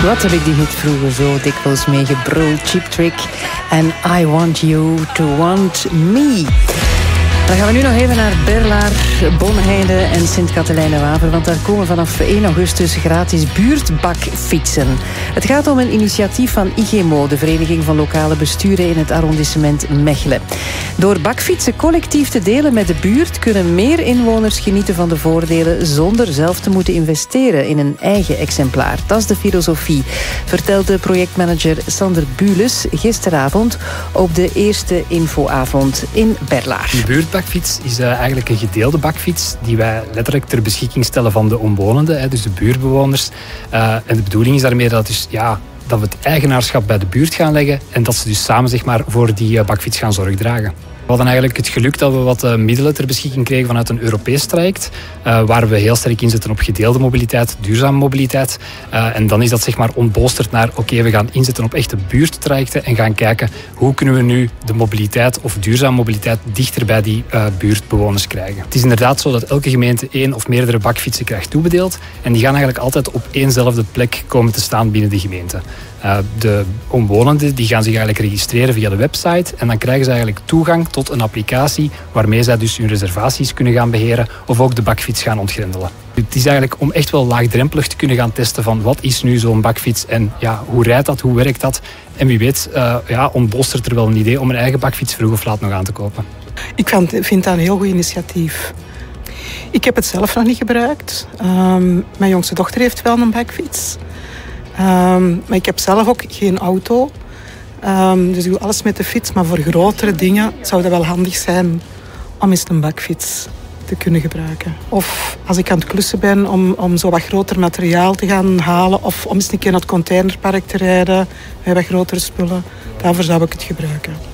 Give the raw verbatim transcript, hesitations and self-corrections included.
Wat heb ik die hit vroeger zo dikwijls meegebruld. Cheap Trick en I Want You to Want Me. Dan gaan we nu nog even naar Berlaar, Bonheide en Sint-Katelijne-Waver, want daar komen vanaf één augustus gratis buurtbakfietsen. Het gaat om een initiatief van I G M O, de Vereniging van Lokale Besturen in het arrondissement Mechelen. Door bakfietsen collectief te delen met de buurt kunnen meer inwoners genieten van de voordelen zonder zelf te moeten investeren in een eigen exemplaar. Dat is de filosofie, vertelde projectmanager Sander Bules gisteravond op de eerste infoavond in Berlaar. Die buurtbakfiets is uh, eigenlijk een gedeelde bakfiets die wij letterlijk ter beschikking stellen van de omwonenden, hè, dus de buurtbewoners. Uh, en de bedoeling is daarmee dat, dus, ja, dat we het eigenaarschap bij de buurt gaan leggen en dat ze dus samen zeg maar, voor die uh, bakfiets gaan zorg dragen. We hadden eigenlijk het geluk dat we wat uh, middelen ter beschikking kregen vanuit een Europees traject, uh, waar we heel sterk inzetten op gedeelde mobiliteit, duurzame mobiliteit. Uh, en dan is dat zeg maar ontbolsterd naar, oké, okay, we gaan inzetten op echte buurttrajecten en gaan kijken hoe kunnen we nu de mobiliteit of duurzame mobiliteit dichter bij die uh, buurtbewoners krijgen. Het is inderdaad zo dat elke gemeente één of meerdere bakfietsen krijgt toebedeeld en die gaan eigenlijk altijd op éénzelfde plek komen te staan binnen de gemeente. Uh, de omwonenden die gaan zich eigenlijk registreren via de website en dan krijgen ze eigenlijk toegang tot een applicatie waarmee zij dus hun reservaties kunnen gaan beheren of ook de bakfiets gaan ontgrendelen. Het is eigenlijk om echt wel laagdrempelig te kunnen gaan testen van wat is nu zo'n bakfiets en ja, hoe rijdt dat, hoe werkt dat? En wie weet uh, ja, ontbolstert er wel een idee om een eigen bakfiets vroeg of laat nog aan te kopen. Ik vind dat een heel goed initiatief. Ik heb het zelf nog niet gebruikt. Um, mijn jongste dochter heeft wel een bakfiets. Um, maar ik heb zelf ook geen auto. Um, dus ik doe alles met de fiets. Maar voor grotere dingen zou het wel handig zijn om eens een bakfiets te kunnen gebruiken. Of als ik aan het klussen ben om, om zo wat groter materiaal te gaan halen. Of om eens een keer naar het containerpark te rijden met wat grotere spullen. Daarvoor zou ik het gebruiken.